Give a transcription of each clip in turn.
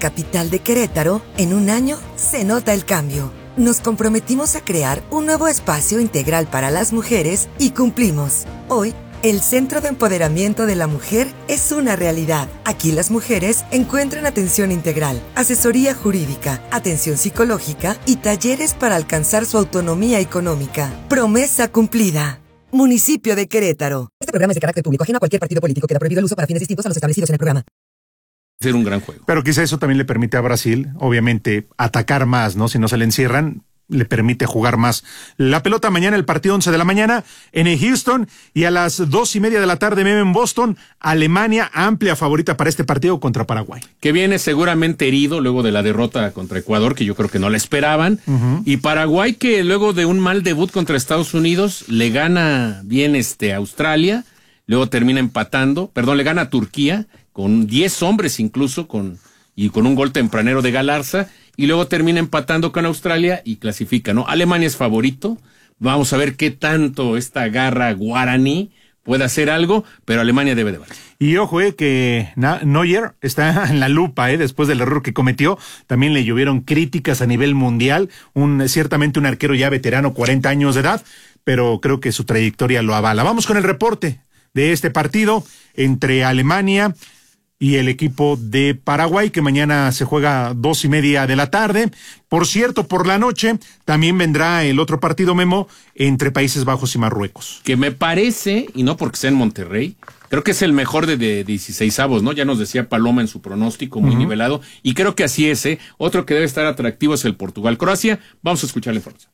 capital de Querétaro, en un año se nota el cambio. Nos comprometimos a crear un nuevo espacio integral para las mujeres y cumplimos. Hoy, el Centro de Empoderamiento de la Mujer es una realidad. Aquí las mujeres encuentran atención integral, asesoría jurídica, atención psicológica y talleres para alcanzar su autonomía económica. Promesa cumplida. Municipio de Querétaro. Este programa es de carácter público, ajeno a cualquier partido político. Queda prohibido el uso para fines distintos a los establecidos en el programa. Ser un gran juego. Pero quizá eso también le permite a Brasil, obviamente, atacar más, ¿no? Si no se le encierran, le permite jugar más. La pelota mañana, el partido 11 de la mañana en Houston, y a las 2:30 de la tarde en Boston, Alemania, amplia favorita para este partido contra Paraguay. Que viene seguramente herido luego de la derrota contra Ecuador, que yo creo que no la esperaban. Y Paraguay, que luego de un mal debut contra Estados Unidos, le gana bien a Australia, luego termina empatando, le gana a Turquía, con 10 hombres incluso, con un gol tempranero de Galarza, y luego termina empatando con Australia y clasifica, ¿no? Alemania es favorito, vamos a ver qué tanto esta garra guaraní puede hacer algo, pero Alemania debe de valer. Y ojo, que Neuer está en la lupa, después del error que cometió. También le llovieron críticas a nivel mundial, ciertamente un arquero ya veterano, 40 años de edad, pero creo que su trayectoria lo avala. Vamos con el reporte de este partido entre Alemania y el equipo de Paraguay, que mañana se juega 2:30 de la tarde. Por cierto, por la noche también vendrá el otro partido, Memo, entre Países Bajos y Marruecos. Que me parece, y no porque sea en Monterrey, creo que es el mejor de 16avos, ¿no? Ya nos decía Paloma en su pronóstico, muy nivelado, y creo que así es, Otro que debe estar atractivo es el Portugal-Croacia. Vamos a escuchar la información.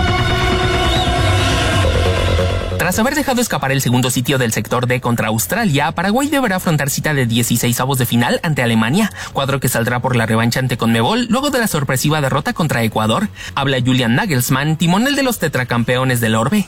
Tras haber dejado escapar el segundo sitio del sector D contra Australia, Paraguay deberá afrontar cita de 16avos de final ante Alemania, cuadro que saldrá por la revancha ante Conmebol luego de la sorpresiva derrota contra Ecuador. Habla Julian Nagelsmann, timonel de los tetracampeones del Orbe.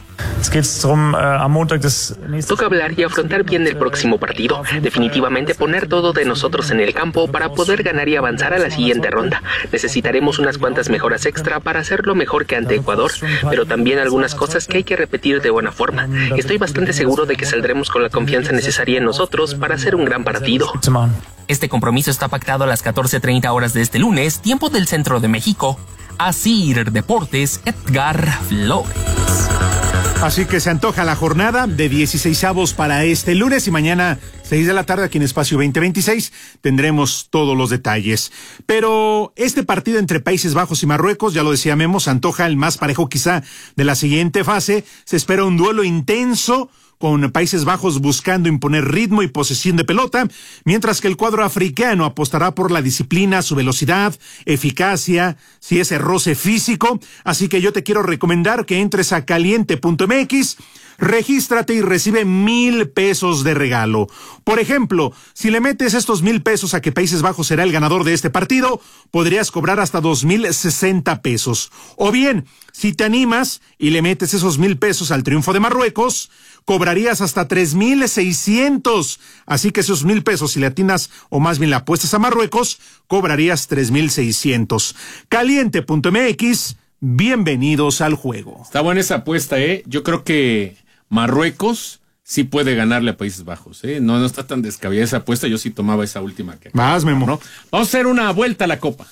Toca hablar y afrontar bien el próximo partido. Definitivamente poner todo de nosotros en el campo para poder ganar y avanzar a la siguiente ronda. Necesitaremos unas cuantas mejoras extra para hacerlo mejor que ante Ecuador, pero también algunas cosas que hay que repetir de buena forma. Estoy bastante seguro de que saldremos con la confianza necesaria en nosotros para hacer un gran partido. Este compromiso está pactado a las 14:30 horas de este lunes, tiempo del centro de México. Asir Deportes, Edgar Flores. Así que se antoja la jornada de 16avos para este lunes, y mañana 6 de la tarde aquí en Espacio 2026 tendremos todos los detalles. Pero este partido entre Países Bajos y Marruecos, ya lo decía Memo, se antoja el más parejo quizá de la siguiente fase. Se espera un duelo intenso, con Países Bajos buscando imponer ritmo y posesión de pelota, mientras que el cuadro africano apostará por la disciplina, su velocidad, eficacia, si ese roce físico. Así que yo te quiero recomendar que entres a caliente.mx, regístrate y recibe 1,000 pesos de regalo. Por ejemplo, si le metes estos 1,000 pesos a que Países Bajos será el ganador de este partido, podrías cobrar hasta 2,060 pesos. O bien, si te animas y le metes esos 1,000 pesos al triunfo de Marruecos, cobrarías hasta 3,600. Así que esos 1,000 pesos, si le atinas o más bien le apuestas a Marruecos, cobrarías 3,600. Caliente.mx, bienvenidos al juego. Está buena esa apuesta, Yo creo que Marruecos sí puede ganarle a Países Bajos, No está tan descabellada esa apuesta. Yo sí tomaba esa última que más, Memo, ¿no? Vamos a hacer una vuelta a la Copa.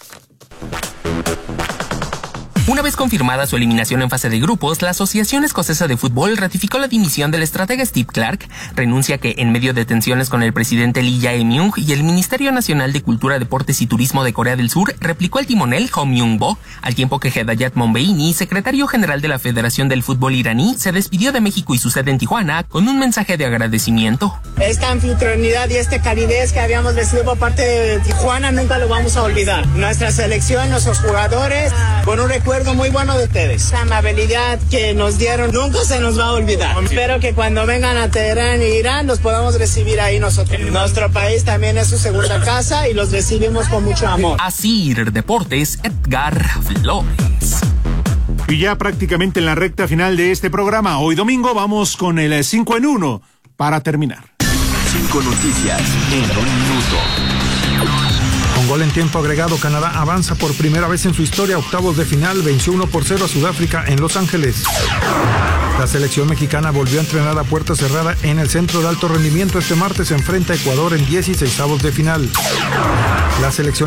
Una vez confirmada su eliminación en fase de grupos, la Asociación Escocesa de Fútbol ratificó la dimisión del estratega Steve Clarke, renuncia que, en medio de tensiones con el presidente Lee Jae-myung y el Ministerio Nacional de Cultura, Deportes y Turismo de Corea del Sur, replicó el timonel Ho Myung-bo, al tiempo que Hedayat Mombeini, secretario general de la Federación del Fútbol iraní, se despidió de México y su sede en Tijuana con un mensaje de agradecimiento. Esta anfitrionidad y este calidez que habíamos recibido por parte de Tijuana nunca lo vamos a olvidar. Nuestra selección, nuestros jugadores, con un recuerdo muy bueno de ustedes. La amabilidad que nos dieron nunca se nos va a olvidar. Espero que cuando vengan a Teherán e Irán los podamos recibir ahí nosotros. Nuestro país también es su segunda casa y los recibimos con mucho amor. Asir Deportes, Edgar Flores. Y ya prácticamente en la recta final de este programa, hoy domingo, vamos con el 5 en 1 para terminar. 5 noticias en un minuto. Con gol en tiempo agregado, Canadá avanza por primera vez en su historia a octavos de final, venció 1-0 a Sudáfrica en Los Ángeles. La selección mexicana volvió a entrenar a puerta cerrada en el centro de alto rendimiento este martes, enfrenta a Ecuador en 16avos de final. La selección